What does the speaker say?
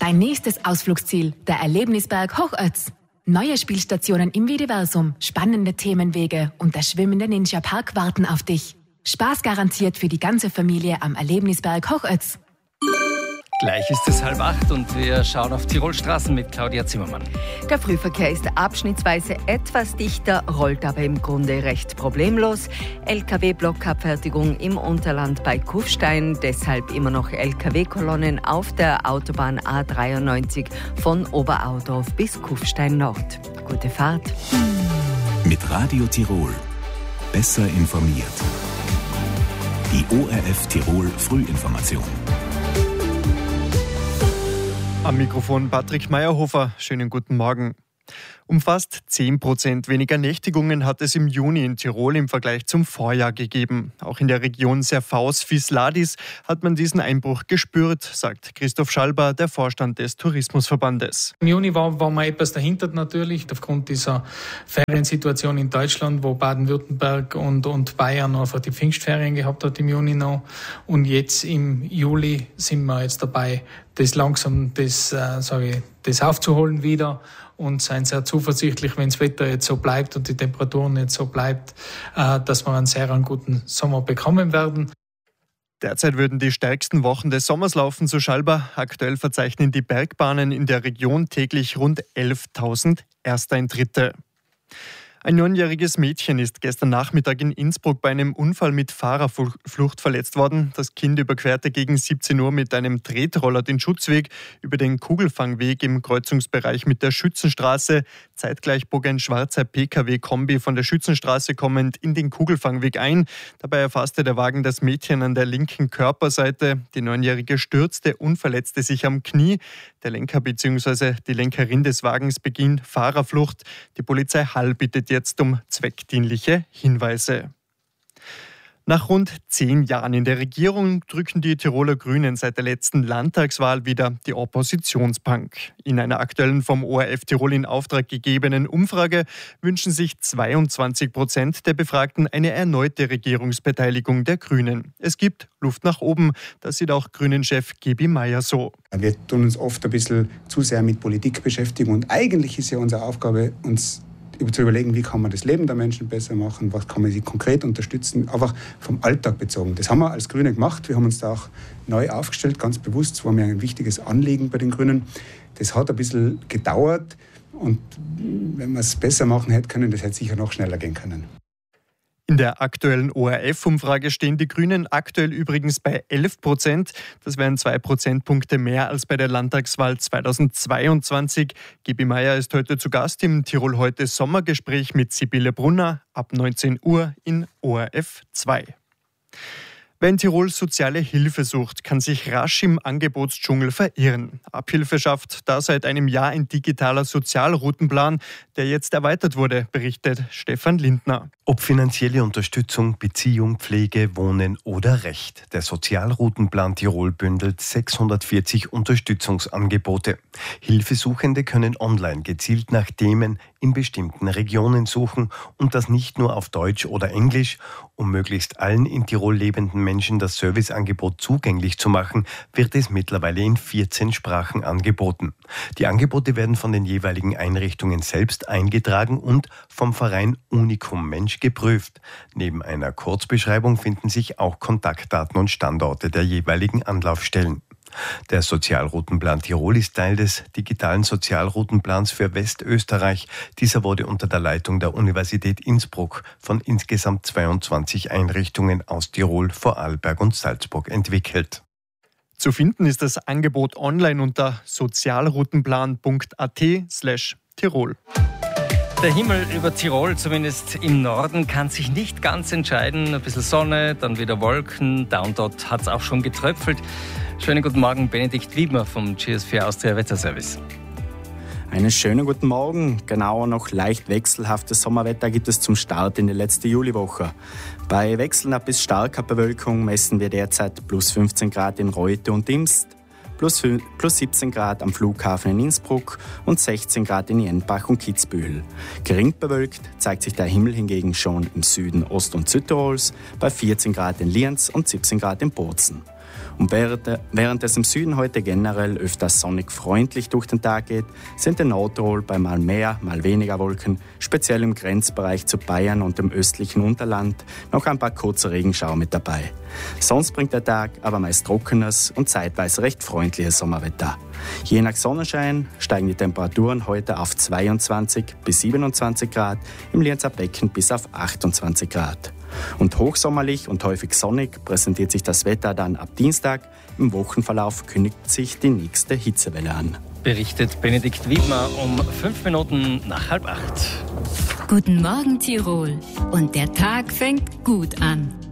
Dein nächstes Ausflugsziel, der Erlebnisberg Hochötz. Neue Spielstationen im Videversum, spannende Themenwege und der schwimmende Ninja-Park warten auf dich. Spaß garantiert für die ganze Familie am Erlebnisberg Hochötz. Gleich ist es 7:30 und wir schauen auf Tirolstraßen mit Claudia Zimmermann. Der Frühverkehr ist abschnittsweise etwas dichter, rollt aber im Grunde recht problemlos. LKW-Blockabfertigung im Unterland bei Kufstein, deshalb immer noch LKW-Kolonnen auf der Autobahn A93 von Oberaudorf bis Kufstein Nord. Gute Fahrt. Mit Radio Tirol. Besser informiert. Die ORF Tirol Frühinformation. Am Mikrofon Patrick Meyerhofer. Schönen guten Morgen. Um fast 10% weniger Nächtigungen hat es im Juni in Tirol im Vergleich zum Vorjahr gegeben. Auch in der Region Serfaus-Visladis hat man diesen Einbruch gespürt, sagt Christoph Schalber, der Vorstand des Tourismusverbandes. Im Juni war man etwas dahinter natürlich, aufgrund dieser Feriensituation in Deutschland, wo Baden-Württemberg und Bayern einfach die Pfingstferien gehabt hat im Juni noch. Und jetzt im Juli sind wir jetzt dabei, das langsam das aufzuholen wieder. Und seien sehr zuversichtlich, wenn das Wetter jetzt so bleibt und die Temperaturen jetzt so bleibt, dass wir einen sehr guten Sommer bekommen werden. Derzeit würden die stärksten Wochen des Sommers laufen, so Schalber. Aktuell verzeichnen die Bergbahnen in der Region täglich rund 11.000 Ersteintritte. Ein 9-jähriges Mädchen ist gestern Nachmittag in Innsbruck bei einem Unfall mit Fahrerflucht verletzt worden. Das Kind überquerte gegen 17 Uhr mit einem Tretroller den Schutzweg über den Kugelfangweg im Kreuzungsbereich mit der Schützenstraße. Zeitgleich bog ein schwarzer Pkw-Kombi von der Schützenstraße kommend in den Kugelfangweg ein. Dabei erfasste der Wagen das Mädchen an der linken Körperseite. Die 9-Jährige stürzte und verletzte sich am Knie. Der Lenker bzw. die Lenkerin des Wagens beginnt Fahrerflucht. Die Polizei Hall bittet jetzt um zweckdienliche Hinweise. Nach rund 10 Jahren in der Regierung drücken die Tiroler Grünen seit der letzten Landtagswahl wieder die Oppositionsbank. In einer aktuellen vom ORF Tirol in Auftrag gegebenen Umfrage wünschen sich 22% der Befragten eine erneute Regierungsbeteiligung der Grünen. Es gibt Luft nach oben, das sieht auch Grünen-Chef Gebi Meier so. Wir tun uns oft ein bisschen zu sehr mit Politik beschäftigen und eigentlich ist ja unsere Aufgabe, uns zu überlegen, wie kann man das Leben der Menschen besser machen, was kann man sie konkret unterstützen, einfach vom Alltag bezogen. Das haben wir als Grüne gemacht. Wir haben uns da auch neu aufgestellt, ganz bewusst. Das war mir ein wichtiges Anliegen bei den Grünen. Das hat ein bisschen gedauert und wenn wir es besser machen hätte können, das hätte sicher noch schneller gehen können. In der aktuellen ORF-Umfrage stehen die Grünen aktuell übrigens bei 11%. Das wären 2 Prozentpunkte mehr als bei der Landtagswahl 2022. Gebi Meier ist heute zu Gast im Tirol heute Sommergespräch mit Sibylle Brunner ab 19 Uhr in ORF 2. Wer in Tirol soziale Hilfe sucht, kann sich rasch im Angebotsdschungel verirren. Abhilfe schafft da seit einem Jahr ein digitaler Sozialroutenplan, der jetzt erweitert wurde, berichtet Stefan Lindner. Ob finanzielle Unterstützung, Beziehung, Pflege, Wohnen oder Recht. Der Sozialroutenplan Tirol bündelt 640 Unterstützungsangebote. Hilfesuchende können online gezielt nach Themen in bestimmten Regionen suchen und das nicht nur auf Deutsch oder Englisch. Um möglichst allen in Tirol lebenden Menschen das Serviceangebot zugänglich zu machen, wird es mittlerweile in 14 Sprachen angeboten. Die Angebote werden von den jeweiligen Einrichtungen selbst eingetragen und vom Verein Unicum Mensch geprüft. Neben einer Kurzbeschreibung finden sich auch Kontaktdaten und Standorte der jeweiligen Anlaufstellen. Der Sozialroutenplan Tirol ist Teil des digitalen Sozialroutenplans für Westösterreich. Dieser wurde unter der Leitung der Universität Innsbruck von insgesamt 22 Einrichtungen aus Tirol, Vorarlberg und Salzburg entwickelt. Zu finden ist das Angebot online unter sozialroutenplan.at/Tirol. Der Himmel über Tirol, zumindest im Norden, kann sich nicht ganz entscheiden. Ein bisschen Sonne, dann wieder Wolken. Da und dort hat es auch schon getröpfelt. Schönen guten Morgen, Benedikt Wiedmer vom GS4 Austria Wetterservice. Einen schönen guten Morgen. Genauer noch leicht wechselhaftes Sommerwetter gibt es zum Start in die letzte Juliwoche. Bei wechselnder bis starker Bewölkung messen wir derzeit plus 15 Grad in Reute und Imst, plus 17 Grad am Flughafen in Innsbruck und 16 Grad in Jenbach und Kitzbühel. Gering bewölkt zeigt sich der Himmel hingegen schon im Süden Ost- und Südtirols bei 14 Grad in Lienz und 17 Grad in Bozen. Und während es im Süden heute generell öfters sonnig freundlich durch den Tag geht, sind in Nordtirol bei mal mehr, mal weniger Wolken, speziell im Grenzbereich zu Bayern und dem östlichen Unterland, noch ein paar kurze Regenschauer mit dabei. Sonst bringt der Tag aber meist trockenes und zeitweise recht freundliches Sommerwetter. Je nach Sonnenschein steigen die Temperaturen heute auf 22 bis 27 Grad, im Lienzer Becken bis auf 28 Grad. Und hochsommerlich und häufig sonnig präsentiert sich das Wetter dann ab Dienstag. Im Wochenverlauf kündigt sich die nächste Hitzewelle an. Berichtet Benedikt Wiedmer um 5 Minuten nach 7:30. Guten Morgen Tirol. Und der Tag fängt gut an.